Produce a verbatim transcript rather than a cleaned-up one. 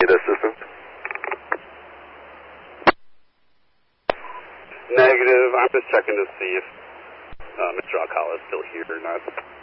Need assistance? Negative. I'm just checking to see if uh, Mister Alcala is still here or not.